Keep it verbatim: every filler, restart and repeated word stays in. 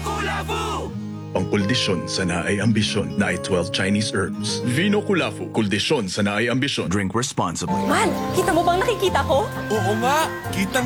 Kulafu! Ang kuldisyon sa naay ambisyon na ay twelve Chinese herbs. Vino Kulafu, kuldisyon sa naay ambisyon. Drink responsibly. Man, kita mo bang nakikita ko? Oo nga, kitang